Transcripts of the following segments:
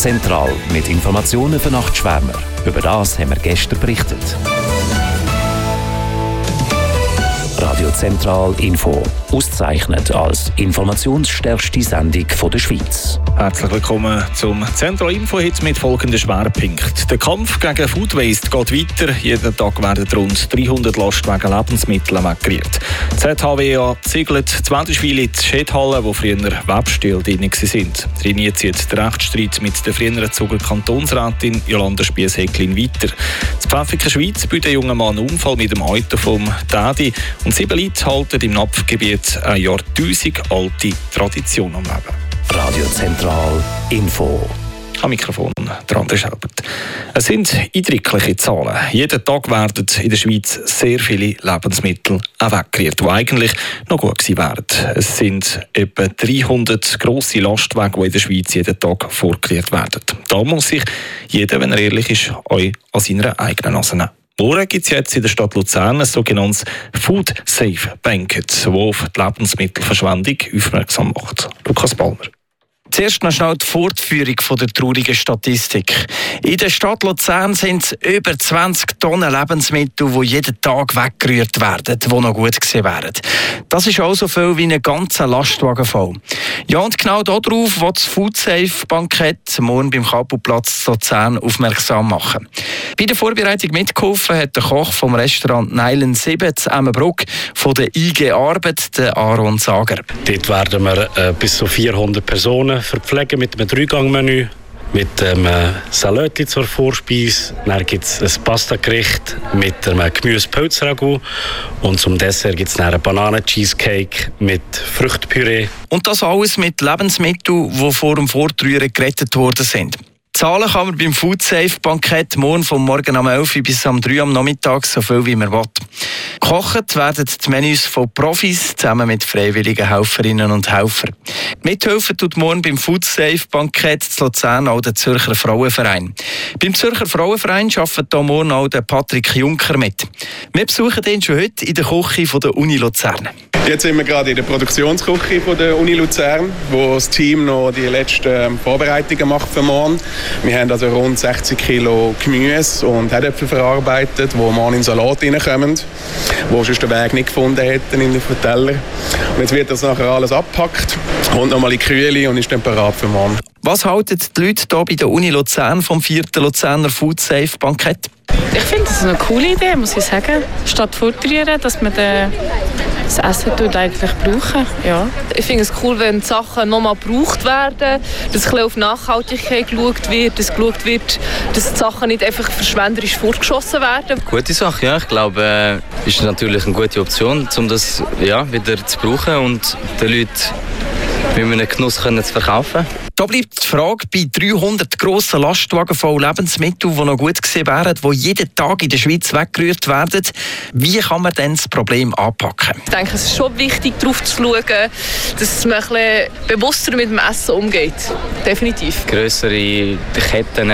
Zentral mit Informationen für Nachtschwärmer. Über das haben wir gestern berichtet. Radio Zentral Info. Ausgezeichnet als informationsstärkste Sendung der Schweiz. Herzlich willkommen zum Zentral Info jetzt mit folgenden Schwerpunkten. Der Kampf gegen Food Waste geht weiter. Jeden Tag werden rund 300 Lastwagen Lebensmittel weggerührt. Die ZHWA ziegelt 20 Schweine in die Schädhalle, wo früher Webstühle drin waren. Trainiert zieht der Rechtsstreit mit der früheren Zuger Kantonsrätin Jolanda Spiess-Häcklin weiter. In Pfäffiken Schweiz bietet ein junger Mann einen Unfall mit dem Auto vom Daddy. Und 7 Leute halten im Napfgebiet eine jahrtausendalte Tradition am Leben. Radio Zentral Info. Am Mikrofon der André Schelbert. Es sind eindrückliche Zahlen. Jeden Tag werden in der Schweiz sehr viele Lebensmittel weggerührt, die eigentlich noch gut gewesen wären. Es sind etwa 300 grosse Lastwagen, die in der Schweiz jeden Tag vorgerührt werden. Da muss sich jeder, wenn er ehrlich ist, euch an seiner eigenen Nase nehmen. Morgen gibt es jetzt in der Stadt Luzern ein sogenanntes Food Safe Banquet, das auf die Lebensmittelverschwendung aufmerksam macht. Lukas Palmer. Zuerst noch schnell die Fortführung der traurigen Statistik. In der Stadt Luzern sind es über 20 Tonnen Lebensmittel, die jeden Tag weggerührt werden, die noch gut gesehen werden. Das ist auch so viel wie ein ganzer Lastwagen voll. Ja, und genau darauf will das Food Safe Bankett morgen beim Kapuplatz Luzern aufmerksam machen. Bei der Vorbereitung mitgeholfen hat der Koch vom Restaurant Neilen 7 zu Emmenbruck von der IG Arbeit, der Aaron Sager. Dort werden wir bis zu 400 Personen verpflegen mit einem 3-Gang-Menü, mit einem Salat zur Vorspeise. Dann gibt es ein Pastagericht mit einem Gemüse-Pilzragout und zum Dessert gibt es einen Bananen-Cheesecake mit Früchtepüree. Und das alles mit Lebensmitteln, die vor dem Vortrühren gerettet worden sind. Zahlen kann man beim Food Safe Bankett morgen vom Morgen um 11 Uhr bis um 3 Uhr am Nachmittag, so viel wie man will. Gekocht werden die Menüs von Profis zusammen mit freiwilligen Helferinnen und Helfern. Mithelfen tut morgen beim Food Safe Bankett zu Luzern auch der Zürcher Frauenverein. Beim Zürcher Frauenverein arbeitet hier morgen auch der Patrick Juncker mit. Wir besuchen ihn schon heute in der Küche der Uni Luzern. Jetzt sind wir gerade in der Produktionsküche der Uni Luzern, wo das Team noch die letzten Vorbereitungen macht für morgen. Wir haben also rund 60 Kilo Gemüse und Herdöpfel verarbeitet, die morgen in den Salat reinkommen, die sonst den Weg nicht gefunden hätten in den Teller. Und jetzt wird das nachher alles abgepackt, kommt nochmal in die Kühle und ist dann bereit für morgen. Was halten die Leute hier bei der Uni Luzern vom 4. Luzerner Food Safe Bankett? Ich finde das eine coole Idee, muss ich sagen. Statt fortrieren, dass man das Essen eigentlich brauchen. Ja. Ich finde es cool, wenn die Sachen nochmal gebraucht werden, dass ein bisschen auf Nachhaltigkeit geschaut wird, dass geschaut wird, dass die Sachen nicht einfach verschwenderisch fortgeschossen werden. Gute Sache, ja. Ich glaube, ist natürlich eine gute Option, um das wieder zu brauchen und den Leuten mit einem Genuss zu verkaufen. Da bleibt die Frage, bei 300 grossen Lastwagen voll Lebensmitteln, die noch gut gesehen wären, die jeden Tag in der Schweiz weggerührt werden, wie kann man denn das Problem anpacken? Ich denke, es ist schon wichtig, darauf zu schauen, dass man ein bisschen bewusster mit dem Essen umgeht. Definitiv. Grössere Ketten,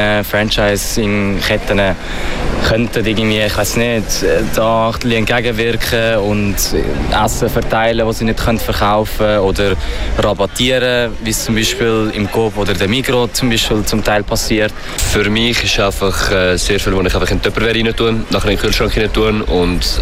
Franchising-Ketten könnten irgendwie, ich weiss nicht, da ein bisschen entgegenwirken und Essen verteilen, das sie nicht verkaufen können oder rabattieren, wie es zum Beispiel im Coop oder der Migros zum Beispiel zum Teil passiert. Für mich ist einfach sehr viel, was ich einfach in die Tupperware rein tue, nachher in den Kühlschrank rein tue und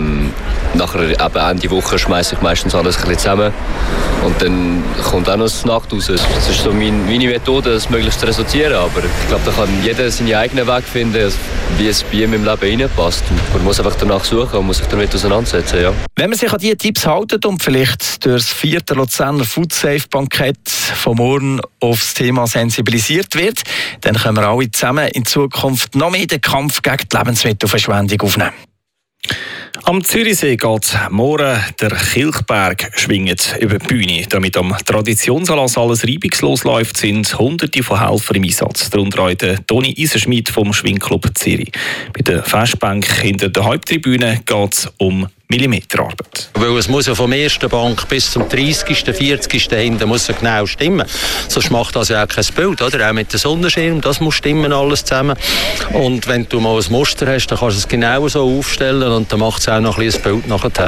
nachher eben Ende Woche schmeiße ich meistens alles ein bisschen zusammen und dann kommt auch noch das Nacht raus. Das ist so meine Methode, das möglichst zu resultieren, aber ich glaube, da kann jeder seinen eigenen Weg finden, wie es bei ihm im Leben reinpasst. Man muss einfach danach suchen und muss sich damit auseinandersetzen. Ja. Wenn man sich an diese Tipps hält und vielleicht durch das 4. Luzerner Food Safe Bankett von morgen auf das Thema sensibilisiert wird, dann können wir alle zusammen in Zukunft noch mehr den Kampf gegen die Lebensmittelverschwendung aufnehmen. Am Zürichsee geht morgen der Kilchberg schwingend über die Bühne. Damit am Traditionsanlass alles reibungslos läuft, sind Hunderte von Helfern im Einsatz. Darunter auch der Toni Iserschmidt vom Schwingclub Zürich. Bei der Festbank hinter der Haupttribüne geht es um Millimeterarbeit. Weil es muss ja vom ersten Bank bis zum 30., 40. hinten muss ja genau stimmen. Sonst macht das ja auch kein Bild, oder? Auch mit dem Sonnenschirm, das muss stimmen alles zusammen. Und wenn du mal ein Muster hast, dann kannst du es genau so aufstellen und dann macht es auch noch ein bisschen ein Bild nachher.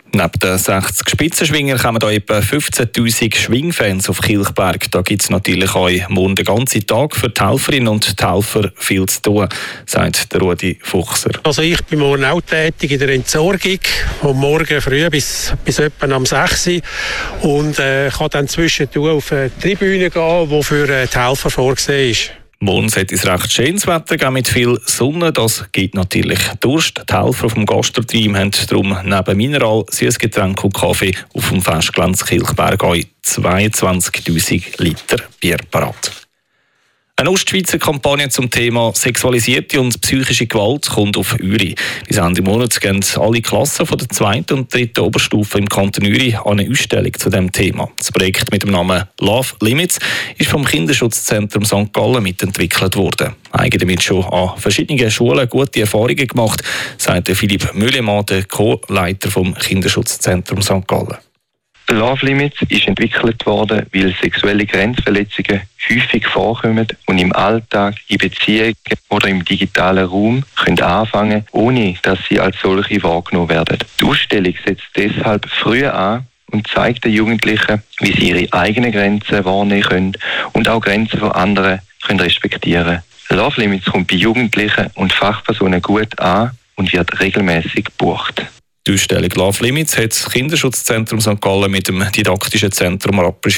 Neben den 60 Spitzenschwinger kommen da etwa 15'000 Schwingfans auf Kilchberg. Da gibt es natürlich auch morgen den ganzen Tag für die Helferinnen und die Helfer viel zu tun, sagt der Rudi Fuchser. Also ich bin morgen auch tätig in der Entsorgung, vom Morgen früh bis etwa am 6 Uhr und kann dann zwischendurch auf eine Tribüne gehen, die für die Helfer vorgesehen ist. Morgen sollte es recht schönes Wetter geben mit viel Sonne. Das gibt natürlich Durst. Die Helfer vom Gastroteam haben darum neben Mineral, Süßgetränk und Kaffee auf dem Festgelände Kilchberg 22'000 Liter Bier parat. Eine Ostschweizer Kampagne zum Thema sexualisierte und psychische Gewalt kommt auf Uri. Bis Ende Monat gehen alle Klassen von der 2. und 3. Oberstufe im Kanton Uri an eine Ausstellung zu diesem Thema. Das Projekt mit dem Namen Love Limits ist vom Kinderschutzzentrum St. Gallen mitentwickelt worden. Haben damit schon an verschiedenen Schulen gute Erfahrungen gemacht, sagt Philipp Müllemann, der Co-Leiter vom Kinderschutzzentrum St. Gallen. Love Limits ist entwickelt worden, weil sexuelle Grenzverletzungen häufig vorkommen und im Alltag, in Beziehungen oder im digitalen Raum können anfangen, ohne dass sie als solche wahrgenommen werden. Die Ausstellung setzt deshalb früh an und zeigt den Jugendlichen, wie sie ihre eigenen Grenzen wahrnehmen können und auch Grenzen von anderen können respektieren. Love Limits kommt bei Jugendlichen und Fachpersonen gut an und wird regelmäßig gebucht. Die Ausstellung Love Limits hat das Kinderschutzzentrum St. Gallen mit dem didaktischen Zentrum Rapperswil